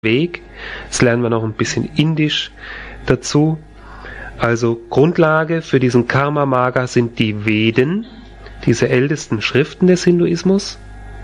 Weg. Jetzt lernen wir noch ein bisschen Indisch dazu. Also Grundlage für diesen Karma Marga sind die Veden, diese ältesten Schriften des Hinduismus.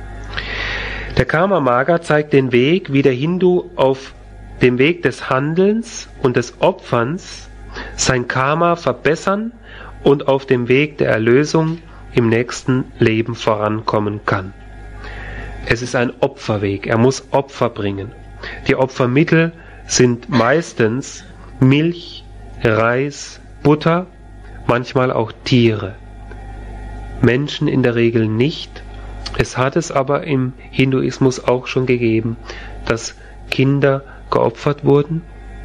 Der Karma Marga zeigt den Weg, wie der Hindu auf dem Weg des Handelns und des Opferns sein Karma verbessern und auf dem Weg der Erlösung im nächsten Leben vorankommen kann. Es ist ein Opferweg, er muss Opfer bringen. Die Opfermittel sind meistens Milch, Reis, Butter, manchmal auch Tiere. Menschen in der Regel nicht. Es hat es aber im Hinduismus auch schon gegeben, dass Kinder geopfert wurden.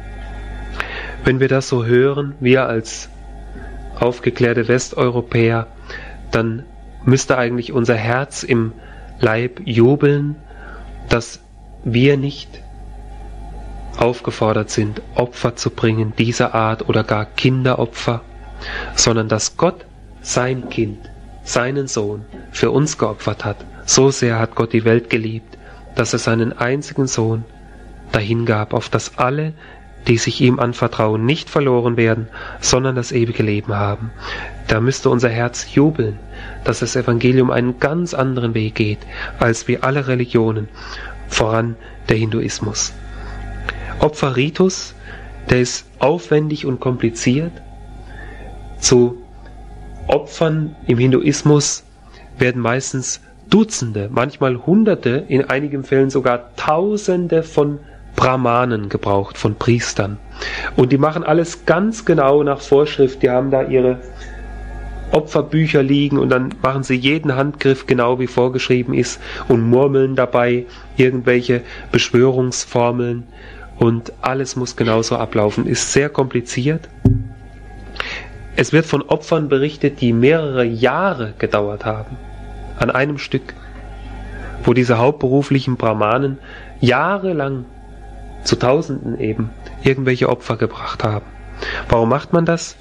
Wenn wir das so hören, wir als aufgeklärte Westeuropäer, dann müsste eigentlich unser Herz im Leib jubeln, dass wir nicht aufgefordert sind, Opfer zu bringen, dieser Art oder gar Kinderopfer, sondern dass Gott sein Kind, seinen Sohn für uns geopfert hat. So sehr hat Gott die Welt geliebt, dass er seinen einzigen Sohn dahingab, auf dass alle, die sich ihm anvertrauen, nicht verloren werden, sondern das ewige Leben haben. Da müsste unser Herz jubeln, dass das Evangelium einen ganz anderen Weg geht, als wie alle Religionen, voran der Hinduismus. Opferritus, der ist aufwendig und kompliziert. Zu Opfern im Hinduismus werden meistens Dutzende, manchmal Hunderte, in einigen Fällen sogar Tausende von Brahmanen gebraucht, von Priestern. Und die machen alles ganz genau nach Vorschrift. Die haben da ihre Opferbücher liegen und dann machen sie jeden Handgriff genau wie vorgeschrieben ist und murmeln dabei irgendwelche Beschwörungsformeln und alles muss genauso ablaufen. Ist sehr kompliziert. Es wird von Opfern berichtet, die mehrere Jahre gedauert haben, an einem Stück, wo diese hauptberuflichen Brahmanen jahrelang zu Tausenden eben irgendwelche Opfer gebracht haben. Warum macht man das?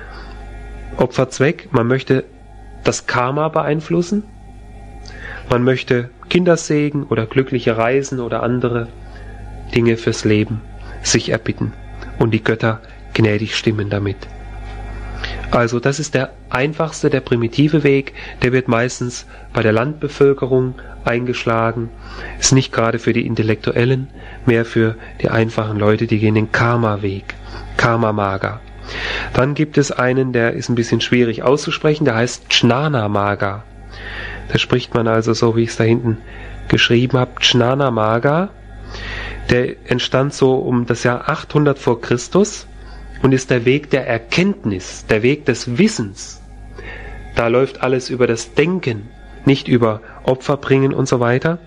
Opferzweck, man möchte das Karma beeinflussen, man möchte Kindersegen oder glückliche Reisen oder andere Dinge fürs Leben sich erbitten und die Götter gnädig stimmen damit. Also das ist der einfachste, der primitive Weg, der wird meistens bei der Landbevölkerung eingeschlagen, ist nicht gerade für die Intellektuellen, mehr für die einfachen Leute, die gehen den Karma-Weg, Karma Marga. Dann gibt es einen, der ist ein bisschen schwierig auszusprechen, der heißt Jnana Marga. Da spricht man also so, wie ich es da hinten geschrieben habe, Jnana Marga. Der entstand so um das Jahr 800 vor Christus und ist der Weg der Erkenntnis, der Weg des Wissens. Da läuft alles über das Denken, nicht über Opfer bringen und so weiter.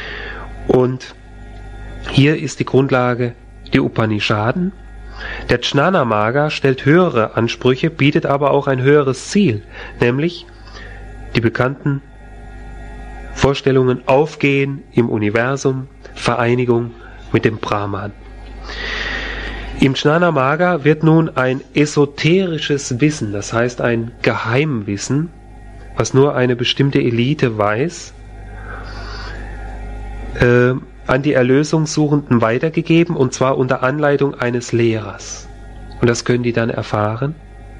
Und hier ist die Grundlage die Upanishaden. Der Jnana Marga stellt höhere Ansprüche, bietet aber auch ein höheres Ziel, nämlich die bekannten Vorstellungen Aufgehen im Universum, Vereinigung mit dem Brahman. Im Jnana Marga wird nun ein esoterisches Wissen, das heißt ein Geheimwissen, was nur eine bestimmte Elite weiß, an die Erlösungssuchenden weitergegeben, und zwar unter Anleitung eines Lehrers. Und das können die dann erfahren.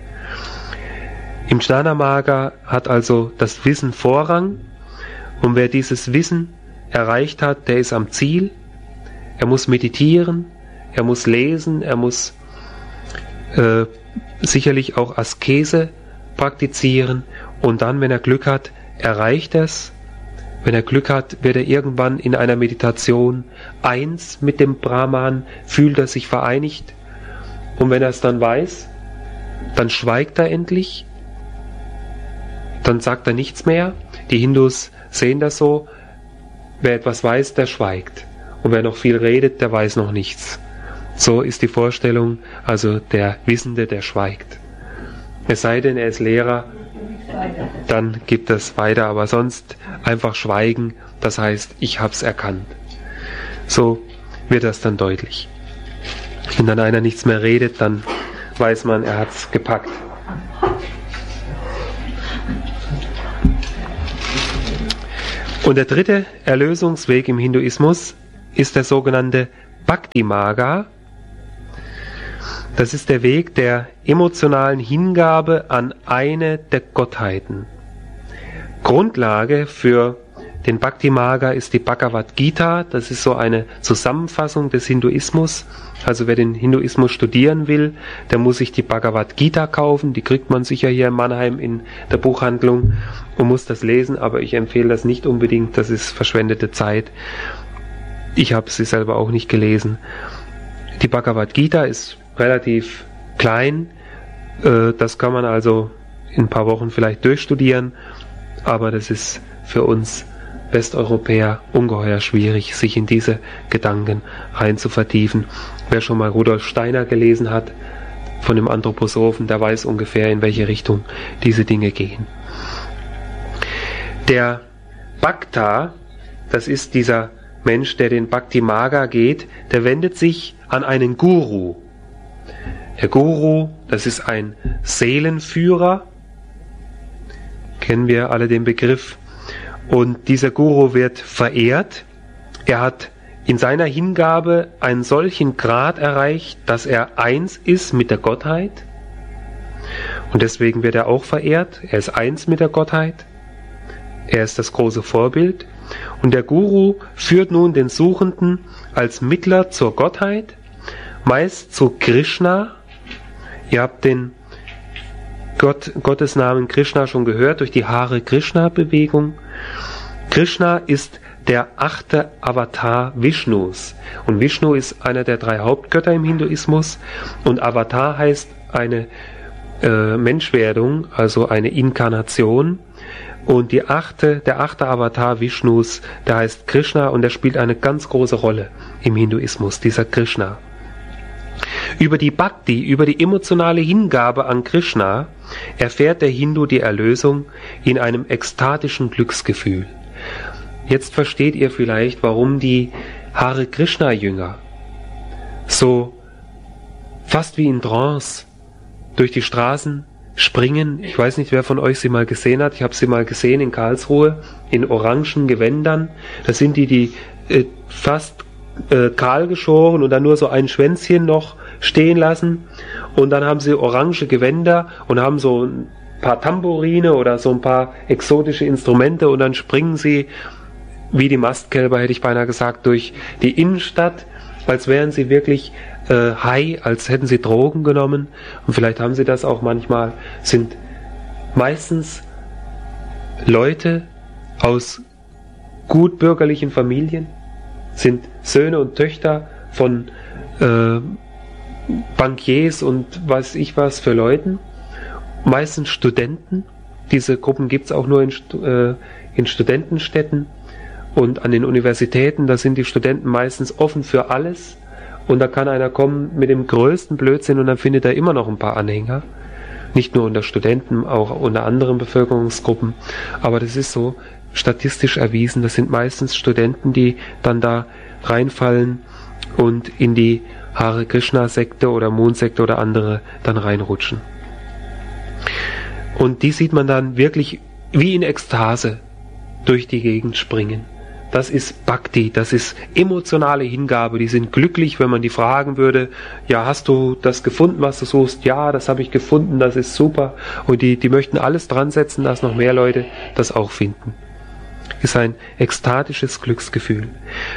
Im Jnana Marga hat also das Wissen Vorrang, und wer dieses Wissen erreicht hat, der ist am Ziel. Er muss meditieren, er muss lesen, er muss sicherlich auch Askese praktizieren, und dann, wenn er Glück hat, erreicht er es. Wenn er Glück hat, wird er irgendwann in einer Meditation eins mit dem Brahman, fühlt er sich vereinigt. Und wenn er es dann weiß, dann schweigt er endlich, dann sagt er nichts mehr. Die Hindus sehen das so, wer etwas weiß, der schweigt. Und wer noch viel redet, der weiß noch nichts. So ist die Vorstellung, also der Wissende, der schweigt. Es sei denn, er ist Lehrer, dann gibt es weiter, aber sonst einfach schweigen, das heißt, ich hab's erkannt. So wird das dann deutlich. Wenn dann einer nichts mehr redet, dann weiß man, er hat's gepackt. Und der dritte Erlösungsweg im Hinduismus ist der sogenannte Bhakti Marga, das ist der Weg der emotionalen Hingabe an eine der Gottheiten. Grundlage für den Bhakti Marga ist die Bhagavad Gita. Das ist so eine Zusammenfassung des Hinduismus. Also wer den Hinduismus studieren will, der muss sich die Bhagavad Gita kaufen. Die kriegt man sicher hier in Mannheim in der Buchhandlung und muss das lesen. Aber ich empfehle das nicht unbedingt. Das ist verschwendete Zeit. Ich habe sie selber auch nicht gelesen. Die Bhagavad Gita ist relativ klein. Das kann man also in ein paar Wochen vielleicht durchstudieren. Aber das ist für uns Westeuropäer ungeheuer schwierig, sich in diese Gedanken rein zu vertiefen. Wer schon mal Rudolf Steiner gelesen hat, von dem Anthroposophen, der weiß ungefähr, in welche Richtung diese Dinge gehen. Der Bhakta, das ist dieser Mensch, der den Bhakti Marga geht, der wendet sich an einen Guru. Der Guru, das ist ein Seelenführer, kennen wir alle den Begriff. Und dieser Guru wird verehrt. Er hat in seiner Hingabe einen solchen Grad erreicht, dass er eins ist mit der Gottheit. Und deswegen wird er auch verehrt. Er ist eins mit der Gottheit. Er ist das große Vorbild. Und der Guru führt nun den Suchenden als Mittler zur Gottheit, meist zu Krishna. Ihr habt den Gottes Namen Krishna schon gehört durch die Hare Krishna Bewegung. Krishna ist der 8. Avatar Vishnus. Und Vishnu ist einer der 3 Hauptgötter im Hinduismus. Und Avatar heißt eine Menschwerdung, also eine Inkarnation. Und der 8. Avatar Vishnus, der heißt Krishna und der spielt eine ganz große Rolle im Hinduismus, dieser Krishna. Über die Bhakti, über die emotionale Hingabe an Krishna, erfährt der Hindu die Erlösung in einem ekstatischen Glücksgefühl. Jetzt versteht ihr vielleicht, warum die Hare Krishna Jünger so fast wie in Trance durch die Straßen springen. Ich weiß nicht, wer von euch sie mal gesehen hat. Ich habe sie mal gesehen in Karlsruhe in orangen Gewändern. Das sind die fast kahl geschoren und dann nur so ein Schwänzchen noch stehen lassen. Und dann haben sie orange Gewänder und haben so ein paar Tambourine oder so ein paar exotische Instrumente und dann springen sie wie die Mastkälber, hätte ich beinahe gesagt, durch die Innenstadt, als wären sie wirklich high, als hätten sie Drogen genommen. Und vielleicht haben sie das auch manchmal. Sind meistens Leute aus gutbürgerlichen Familien, sind Söhne und Töchter von Bankiers und weiß ich was für Leuten. Meistens Studenten. Diese Gruppen gibt es auch nur in Studentenstädten. Und an den Universitäten, da sind die Studenten meistens offen für alles. Und da kann einer kommen mit dem größten Blödsinn und dann findet er immer noch ein paar Anhänger. Nicht nur unter Studenten, auch unter anderen Bevölkerungsgruppen. Aber das ist so statistisch erwiesen. Das sind meistens Studenten, die dann da reinfallen und in die Hare Krishna Sekte oder Mondsekte oder andere dann reinrutschen. Und die sieht man dann wirklich wie in Ekstase durch die Gegend springen. Das ist Bhakti, das ist emotionale Hingabe. Die sind glücklich, wenn man die fragen würde, ja, hast du das gefunden, was du suchst? Ja, das habe ich gefunden, das ist super. Und die möchten alles dran setzen, dass noch mehr Leute das auch finden. Ist ein ekstatisches Glücksgefühl.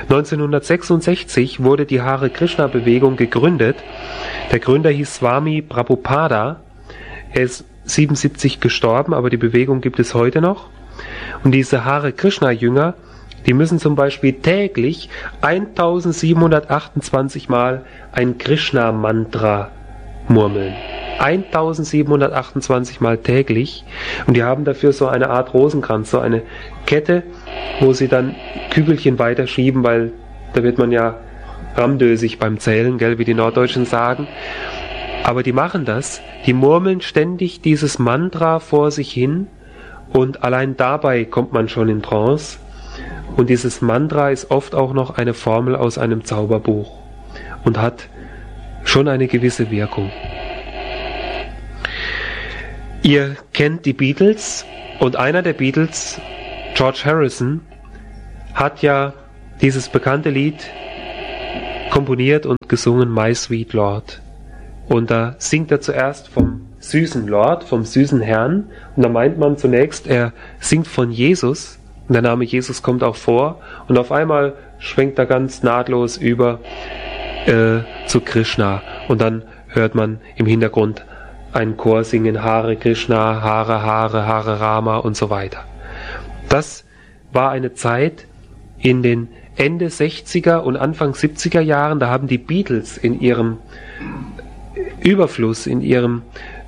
1966 wurde die Hare Krishna Bewegung gegründet. Der Gründer hieß Swami Prabhupada. Er ist 77 gestorben, aber die Bewegung gibt es heute noch. Und diese Hare Krishna Jünger, die müssen zum Beispiel täglich 1728 Mal ein Krishna-Mantra murmeln. 1728 Mal täglich. Und die haben dafür so eine Art Rosenkranz, so eine Kette, wo sie dann Kügelchen weiterschieben, weil da wird man ja ramdösig beim Zählen, gell, wie die Norddeutschen sagen. Aber die machen das, die murmeln ständig dieses Mantra vor sich hin und allein dabei kommt man schon in Trance. Und dieses Mantra ist oft auch noch eine Formel aus einem Zauberbuch und hat schon eine gewisse Wirkung. Ihr kennt die Beatles und einer der Beatles, George Harrison, hat ja dieses bekannte Lied komponiert und gesungen My Sweet Lord. Und da singt er zuerst vom süßen Lord, vom süßen Herrn. Und da meint man zunächst, er singt von Jesus. Und der Name Jesus kommt auch vor. Und auf einmal schwenkt er ganz nahtlos über zu Krishna. Und dann hört man im Hintergrund einen Chor singen, Hare Krishna, Hare Hare, Hare Rama und so weiter. Das war eine Zeit in den Ende 60er und Anfang 70er Jahren, da haben die Beatles in ihrem Überfluss, in ihrer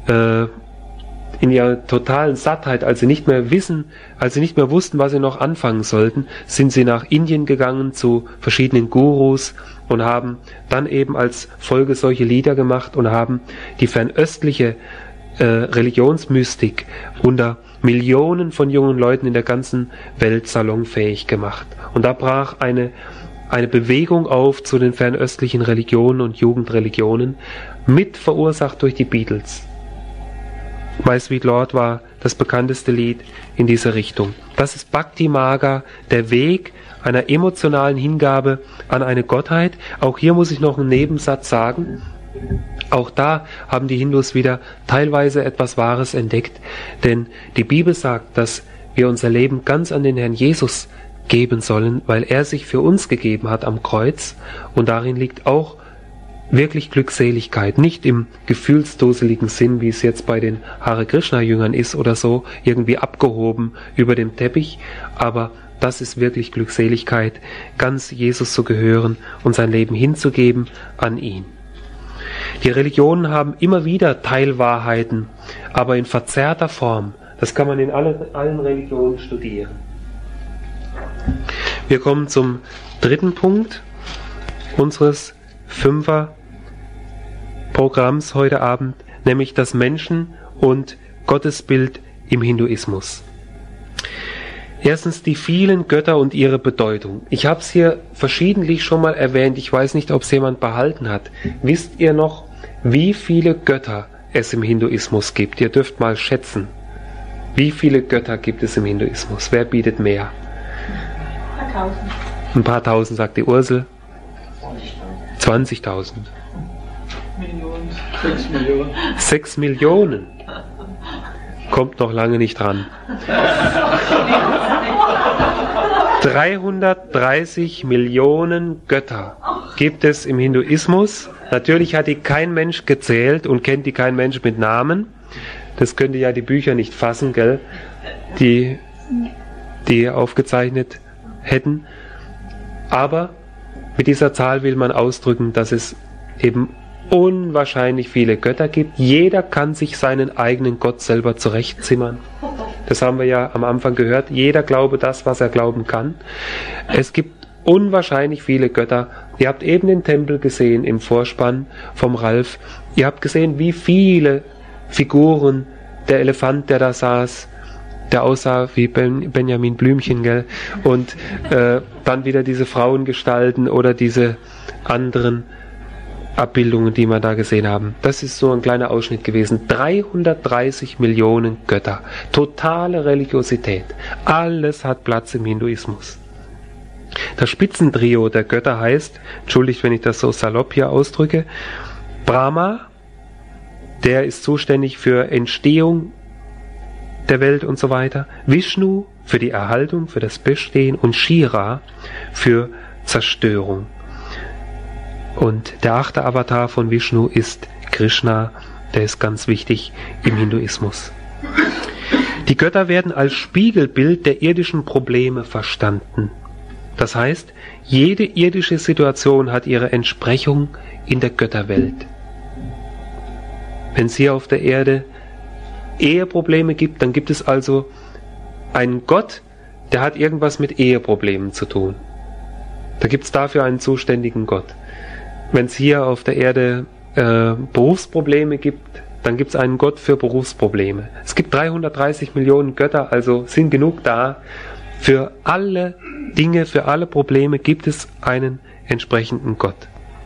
totalen Sattheit, als sie nicht mehr wussten, was sie noch anfangen sollten, sind sie nach Indien gegangen zu verschiedenen Gurus und haben dann eben als Folge solche Lieder gemacht und haben die fernöstliche Religionsmystik unter Millionen von jungen Leuten in der ganzen Welt salonfähig gemacht. Und da brach eine Bewegung auf zu den fernöstlichen Religionen und Jugendreligionen, mit verursacht durch die Beatles. My Sweet Lord war das bekannteste Lied in dieser Richtung. Das ist Bhakti Marga, der Weg einer emotionalen Hingabe an eine Gottheit. Auch hier muss ich noch einen Nebensatz sagen. Auch da haben die Hindus wieder teilweise etwas Wahres entdeckt, denn die Bibel sagt, dass wir unser Leben ganz an den Herrn Jesus geben sollen, weil er sich für uns gegeben hat am Kreuz, und darin liegt auch wirklich Glückseligkeit, nicht im gefühlsdoseligen Sinn, wie es jetzt bei den Hare Krishna Jüngern ist oder so, irgendwie abgehoben über dem Teppich, aber das ist wirklich Glückseligkeit, ganz Jesus zu gehören und sein Leben hinzugeben an ihn. Die Religionen haben immer wieder Teilwahrheiten, aber in verzerrter Form. Das kann man in allen Religionen studieren. Wir kommen zum dritten Punkt unseres Fünfer-Programms heute Abend, nämlich das Menschen- und Gottesbild im Hinduismus. Erstens die vielen Götter und ihre Bedeutung. Ich habe es hier verschiedentlich schon mal erwähnt, ich weiß nicht, ob es jemand behalten hat. Wisst ihr noch, wie viele Götter es im Hinduismus gibt? Ihr dürft mal schätzen. Wie viele Götter gibt es im Hinduismus? Wer bietet mehr? Ein paar tausend, sagt die Ursel. 20.000. 6 Millionen. 6 Millionen. Kommt noch lange nicht dran. 330 Millionen Götter gibt es im Hinduismus. Natürlich hat die kein Mensch gezählt und kennt die kein Mensch mit Namen. Das könnte ja die Bücher nicht fassen, gell? Die aufgezeichnet hätten. Aber mit dieser Zahl will man ausdrücken, dass es eben unwahrscheinlich viele Götter gibt. Jeder kann sich seinen eigenen Gott selber zurechtzimmern. Das haben wir ja am Anfang gehört. Jeder glaube das, was er glauben kann. Es gibt unwahrscheinlich viele Götter. Ihr habt eben den Tempel gesehen im Vorspann vom Ralf. Ihr habt gesehen, wie viele Figuren, der Elefant, der da saß, der aussah wie Benjamin Blümchen, gell? Und dann wieder diese Frauengestalten oder diese anderen Abbildungen, die wir da gesehen haben. Das ist so ein kleiner Ausschnitt gewesen. 330 Millionen Götter. Totale Religiosität. Alles hat Platz im Hinduismus. Das Spitzentrio der Götter heißt, entschuldigt, wenn ich das so salopp hier ausdrücke, Brahma, der ist zuständig für Entstehung der Welt und so weiter, Vishnu für die Erhaltung, für das Bestehen und Shira für Zerstörung. Und der 8. Avatar von Vishnu ist Krishna, der ist ganz wichtig im Hinduismus. Die Götter werden als Spiegelbild der irdischen Probleme verstanden. Das heißt, jede irdische Situation hat ihre Entsprechung in der Götterwelt. Wenn es hier auf der Erde Eheprobleme gibt, dann gibt es also einen Gott, der hat irgendwas mit Eheproblemen zu tun. Da gibt es dafür einen zuständigen Gott. Wenn es hier auf der Erde Berufsprobleme gibt, dann gibt es einen Gott für Berufsprobleme. Es gibt 330 Millionen Götter, also sind genug da. Für alle Dinge, für alle Probleme gibt es einen entsprechenden Gott.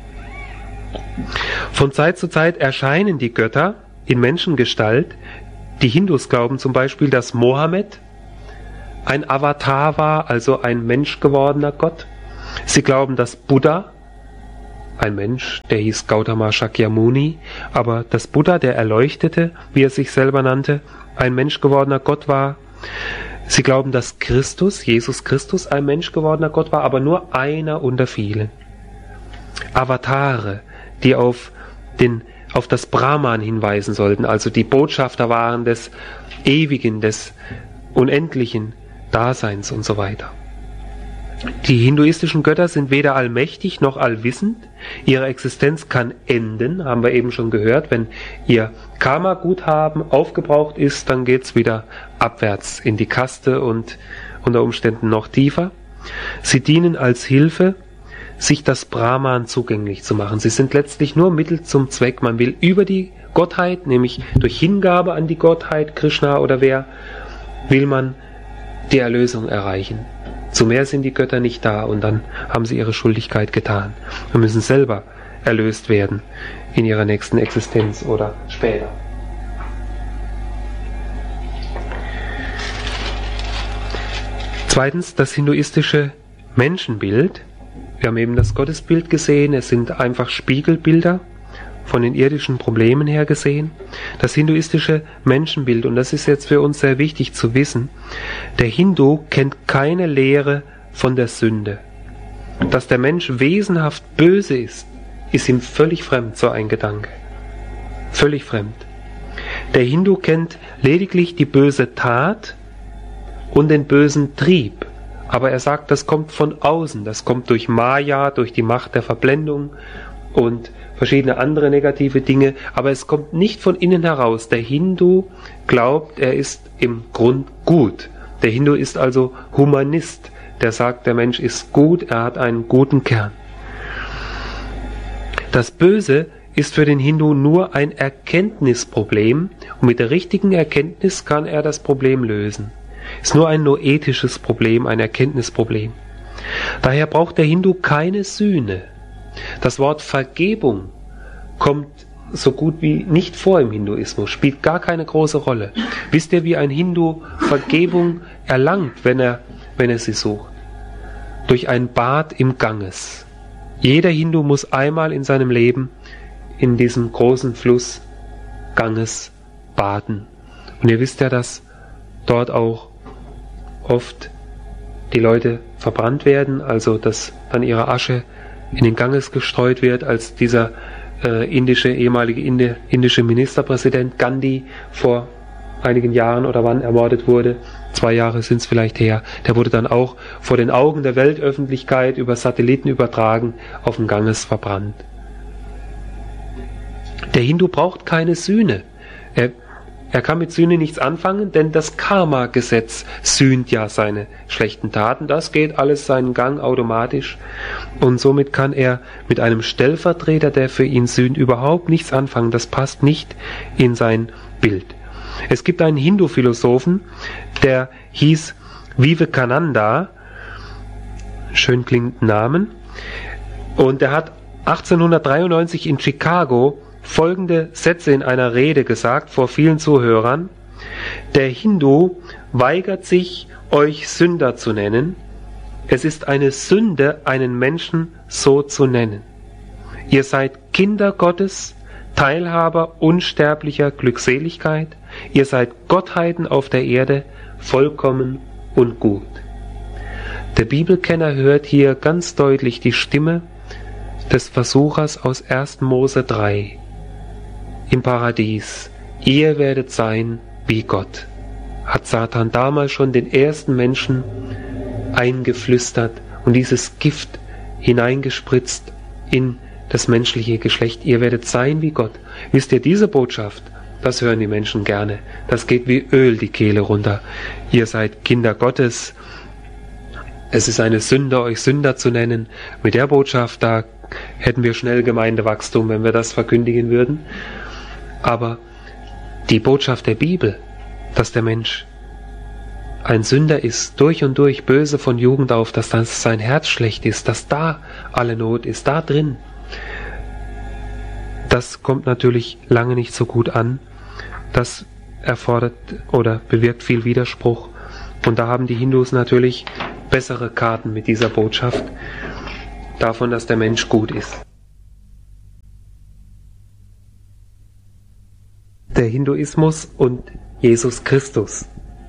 Von Zeit zu Zeit erscheinen die Götter in Menschengestalt. Die Hindus glauben zum Beispiel, dass Mohammed ein Avatar war, also ein menschgewordener Gott. Sie glauben, dass Buddha ein Mensch, der hieß Gautama Shakyamuni, aber dass Buddha, der Erleuchtete, wie er sich selber nannte, ein Mensch gewordener Gott war. Sie glauben, dass Christus, Jesus Christus, ein Mensch gewordener Gott war, aber nur einer unter vielen. Avatare, die auf das Brahman hinweisen sollten, also die Botschafter waren des Ewigen, des unendlichen Daseins und so weiter. Die hinduistischen Götter sind weder allmächtig noch allwissend. Ihre Existenz kann enden, haben wir eben schon gehört. Wenn ihr Karma-Guthaben aufgebraucht ist, dann geht's wieder abwärts in die Kaste und unter Umständen noch tiefer. Sie dienen als Hilfe, sich das Brahman zugänglich zu machen. Sie sind letztlich nur Mittel zum Zweck. Man will über die Gottheit, nämlich durch Hingabe an die Gottheit, Krishna oder wer, will man die Erlösung erreichen. Zu mehr sind die Götter nicht da und dann haben sie ihre Schuldigkeit getan und müssen selber erlöst werden in ihrer nächsten Existenz oder später. Zweitens, das hinduistische Menschenbild. Wir haben eben das Gottesbild gesehen, es sind einfach Spiegelbilder von den irdischen Problemen her gesehen. Das hinduistische Menschenbild, und das ist jetzt für uns sehr wichtig zu wissen, der Hindu kennt keine Lehre von der Sünde. Dass der Mensch wesenhaft böse ist ihm völlig fremd, so ein Gedanke. Völlig fremd. Der Hindu kennt lediglich die böse Tat und den bösen Trieb. Aber er sagt, das kommt von außen, das kommt durch Maya, durch die Macht der Verblendung und verschiedene andere negative Dinge, aber es kommt nicht von innen heraus. Der Hindu glaubt, er ist im Grund gut. Der Hindu ist also Humanist, der sagt, der Mensch ist gut, er hat einen guten Kern. Das Böse ist für den Hindu nur ein Erkenntnisproblem und mit der richtigen Erkenntnis kann er das Problem lösen. Ist nur ein noetisches Problem, ein Erkenntnisproblem. Daher braucht der Hindu keine Sühne. Das Wort Vergebung kommt so gut wie nicht vor im Hinduismus, spielt gar keine große Rolle. Wisst ihr, wie ein Hindu Vergebung erlangt, wenn er sie sucht? Durch ein Bad im Ganges. Jeder Hindu muss einmal in seinem Leben in diesem großen Fluss Ganges baden. Und ihr wisst ja, dass dort auch oft die Leute verbrannt werden, also dass dann ihre Asche in den Ganges gestreut wird, als dieser ehemalige indische Ministerpräsident Gandhi vor einigen Jahren oder wann ermordet wurde, 2 Jahre sind es vielleicht her, der wurde dann auch vor den Augen der Weltöffentlichkeit über Satelliten übertragen, auf dem Ganges verbrannt. Der Hindu braucht keine Sühne. Er kann mit Sühne nichts anfangen, denn das Karma-Gesetz sühnt ja seine schlechten Taten. Das geht alles seinen Gang automatisch. Und somit kann er mit einem Stellvertreter, der für ihn sühnt, überhaupt nichts anfangen. Das passt nicht in sein Bild. Es gibt einen Hindu-Philosophen, der hieß Vivekananda, schön klingenden Namen, und der hat 1893 in Chicago folgende Sätze in einer Rede gesagt vor vielen Zuhörern: Der Hindu weigert sich, euch Sünder zu nennen. Es ist eine Sünde, einen Menschen so zu nennen. Ihr seid Kinder Gottes, Teilhaber unsterblicher Glückseligkeit. Ihr seid Gottheiten auf der Erde, vollkommen und gut. Der Bibelkenner hört hier ganz deutlich die Stimme des Versuchers aus 1. Mose 3. Im Paradies, ihr werdet sein wie Gott, hat Satan damals schon den ersten Menschen eingeflüstert und dieses Gift hineingespritzt in das menschliche Geschlecht. Ihr werdet sein wie Gott. Wisst ihr, diese Botschaft, das hören die Menschen gerne. Das geht wie Öl die Kehle runter. Ihr seid Kinder Gottes. Es ist eine Sünde, euch Sünder zu nennen. Mit der Botschaft, da hätten wir schnell Gemeindewachstum, wenn wir das verkündigen würden. Aber die Botschaft der Bibel, dass der Mensch ein Sünder ist, durch und durch böse von Jugend auf, dass das sein Herz schlecht ist, dass da alle Not ist, da drin, das kommt natürlich lange nicht so gut an. Das erfordert oder bewirkt viel Widerspruch. Und da haben die Hindus natürlich bessere Karten mit dieser Botschaft davon, dass der Mensch gut ist. der Hinduismus und Jesus Christus.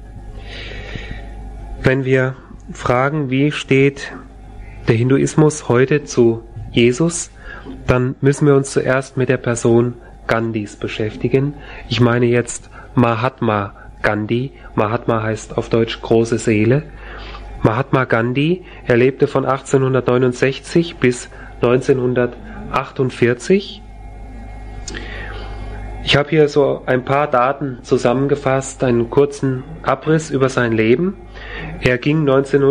Wenn wir fragen, wie steht der Hinduismus heute zu Jesus, dann müssen wir uns zuerst mit der Person Gandhis beschäftigen. Ich meine jetzt Mahatma Gandhi. Mahatma heißt auf Deutsch große Seele. Mahatma Gandhi, er lebte von 1869 bis 1948. Ich habe hier so ein paar Daten zusammengefasst, einen kurzen Abriss über sein Leben. Er ging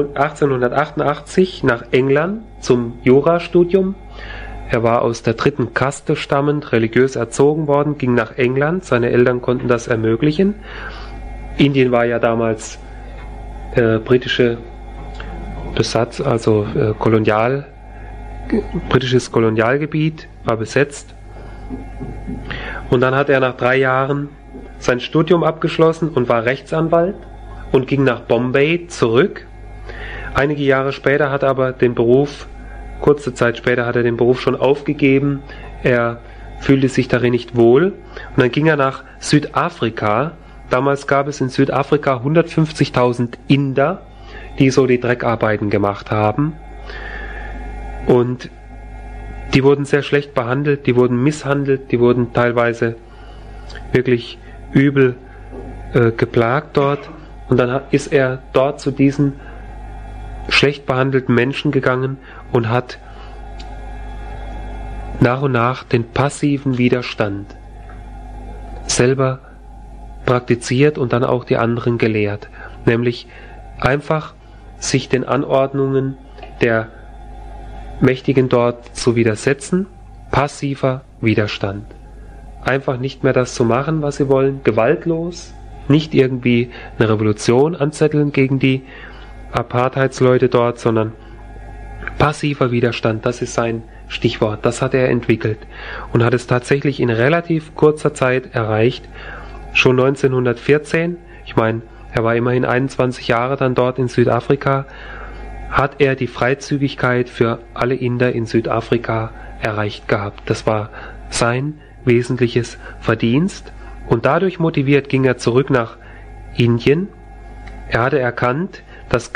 1888 nach England zum Jurastudium. Er war aus der 3. Kaste stammend, religiös erzogen worden, ging nach England. Seine Eltern konnten das ermöglichen. Indien war ja damals britische Besatz, also britisches Kolonialgebiet, war besetzt. Und dann hat er nach 3 Jahren sein Studium abgeschlossen und war Rechtsanwalt und ging nach Bombay zurück. Einige Jahre später hat er aber den Beruf, kurze Zeit später hat er den Beruf schon aufgegeben. Er fühlte sich darin nicht wohl. Und dann ging er nach Südafrika. Damals gab es in Südafrika 150.000 Inder, die so die Dreckarbeiten gemacht haben. Und die wurden sehr schlecht behandelt, die wurden misshandelt, die wurden teilweise wirklich übel geplagt dort. Und dann ist er dort zu diesen schlecht behandelten Menschen gegangen und hat nach und nach den passiven Widerstand selber praktiziert und dann auch die anderen gelehrt. Nämlich einfach sich den Anordnungen der Mächtigen dort zu widersetzen, passiver Widerstand. Einfach nicht mehr das zu machen, was sie wollen, gewaltlos, nicht irgendwie eine Revolution anzetteln gegen die Apartheidsleute dort, sondern passiver Widerstand, das ist sein Stichwort, das hat er entwickelt und hat es tatsächlich in relativ kurzer Zeit erreicht. Schon 1914, ich meine, er war immerhin 21 Jahre dann dort in Südafrika, hat er die Freizügigkeit für alle Inder in Südafrika erreicht gehabt. Das war sein wesentliches Verdienst und dadurch motiviert ging er zurück nach Indien. Er hatte erkannt, dass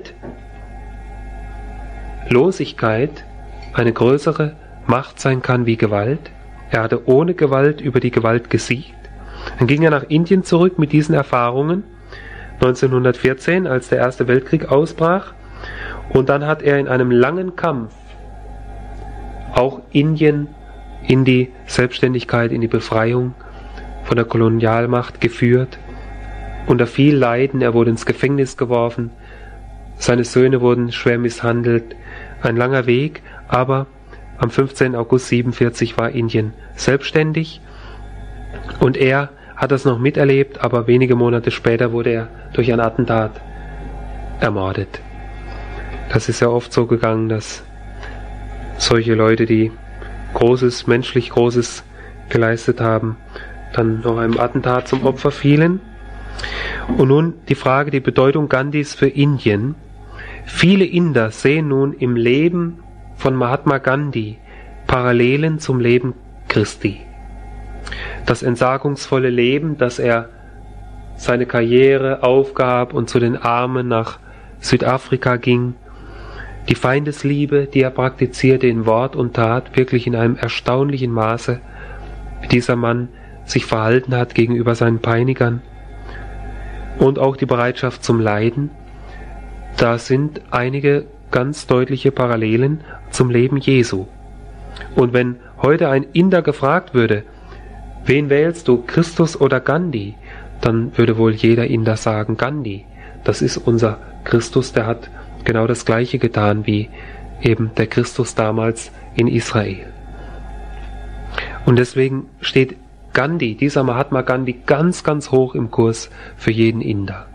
Gewaltlosigkeit eine größere Macht sein kann wie Gewalt. Er hatte ohne Gewalt über die Gewalt gesiegt. Dann ging er nach Indien zurück mit diesen Erfahrungen 1914, als der Erste Weltkrieg ausbrach. Und dann hat er in einem langen Kampf auch Indien in die Selbstständigkeit, in die Befreiung von der Kolonialmacht geführt. Unter viel Leiden, er wurde ins Gefängnis geworfen, seine Söhne wurden schwer misshandelt. Ein langer Weg, aber am 15. August 1947 war Indien selbstständig und er hat das noch miterlebt, aber wenige Monate später wurde er durch ein Attentat ermordet. Das ist ja oft so gegangen, dass solche Leute, die menschlich Großes geleistet haben, dann noch einem Attentat zum Opfer fielen. Und nun die Frage, die Bedeutung Gandhis für Indien. Viele Inder sehen nun im Leben von Mahatma Gandhi Parallelen zum Leben Christi. Das entsagungsvolle Leben, dass er seine Karriere aufgab und zu den Armen nach Südafrika ging, die Feindesliebe, die er praktizierte in Wort und Tat, wirklich in einem erstaunlichen Maße, wie dieser Mann sich verhalten hat gegenüber seinen Peinigern, und auch die Bereitschaft zum Leiden, da sind einige ganz deutliche Parallelen zum Leben Jesu. Und wenn heute ein Inder gefragt würde, wen wählst du, Christus oder Gandhi, dann würde wohl jeder Inder sagen, Gandhi. Das ist unser Christus, der hat genau das Gleiche getan wie eben der Christus damals in Israel. Und deswegen steht Gandhi, dieser Mahatma Gandhi, ganz, ganz hoch im Kurs für jeden Inder.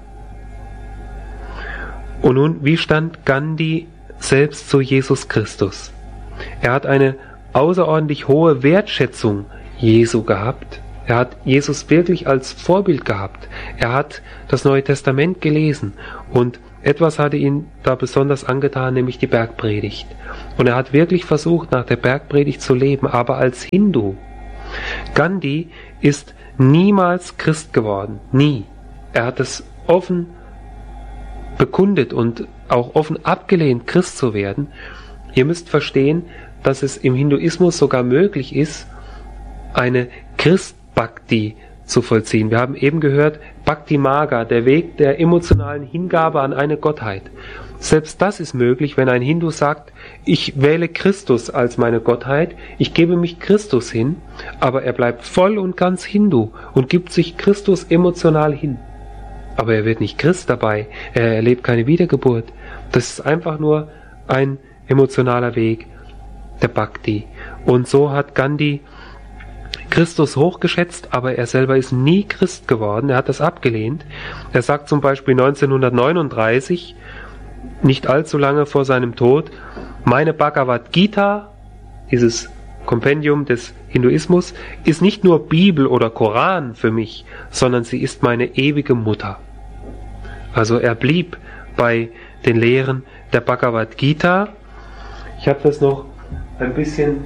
Und nun, wie stand Gandhi selbst zu Jesus Christus? Er hat eine außerordentlich hohe Wertschätzung Jesu gehabt. Er hat Jesus wirklich als Vorbild gehabt. Er hat das Neue Testament gelesen und etwas hatte ihn da besonders angetan, nämlich die Bergpredigt. Und er hat wirklich versucht, nach der Bergpredigt zu leben, aber als Hindu. Gandhi ist niemals Christ geworden. Nie. Er hat es offen bekundet und auch offen abgelehnt, Christ zu werden. Ihr müsst verstehen, dass es im Hinduismus sogar möglich ist, eine Christ-Bhakti zu vollziehen. Wir haben eben gehört, Bhakti Marga, der Weg der emotionalen Hingabe an eine Gottheit. Selbst das ist möglich, wenn ein Hindu sagt, ich wähle Christus als meine Gottheit, ich gebe mich Christus hin, aber er bleibt voll und ganz Hindu und gibt sich Christus emotional hin. Aber er wird nicht Christ dabei, er erlebt keine Wiedergeburt. Das ist einfach nur ein emotionaler Weg der Bhakti. Und so hat Gandhi Christus hochgeschätzt, aber er selber ist nie Christ geworden, er hat das abgelehnt. Er sagt zum Beispiel 1939, nicht allzu lange vor seinem Tod, meine Bhagavad Gita, dieses Kompendium des Hinduismus, ist nicht nur Bibel oder Koran für mich, sondern sie ist meine ewige Mutter. Also er blieb bei den Lehren der Bhagavad Gita. Ich habe das noch ein bisschen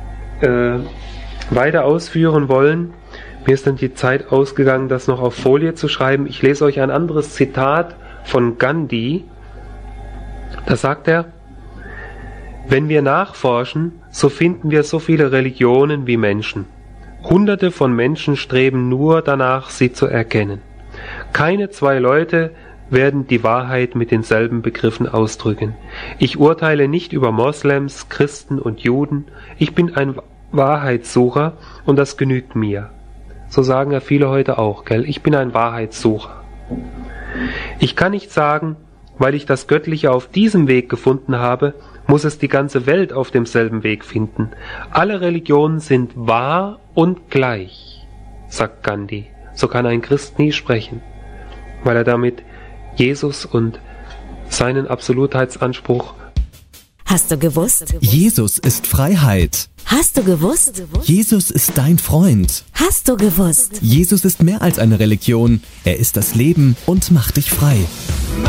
weiter ausführen wollen. Mir ist dann die Zeit ausgegangen, das noch auf Folie zu schreiben. Ich lese euch ein anderes Zitat von Gandhi. Da sagt er, wenn wir nachforschen, so finden wir so viele Religionen wie Menschen. Hunderte von Menschen streben nur danach, sie zu erkennen. Keine zwei Leute werden die Wahrheit mit denselben Begriffen ausdrücken. Ich urteile nicht über Moslems, Christen und Juden. Ich bin ein Wahrheitssucher und das genügt mir. So sagen ja viele heute auch, gell? Ich bin ein Wahrheitssucher. Ich kann nicht sagen, weil ich das Göttliche auf diesem Weg gefunden habe, muss es die ganze Welt auf demselben Weg finden. Alle Religionen sind wahr und gleich, sagt Gandhi. So kann ein Christ nie sprechen, weil er damit Jesus und seinen Absolutheitsanspruch. Hast du gewusst? Jesus ist Freiheit. Hast du gewusst? Jesus ist dein Freund. Hast du gewusst? Jesus ist mehr als eine Religion. Er ist das Leben und macht dich frei.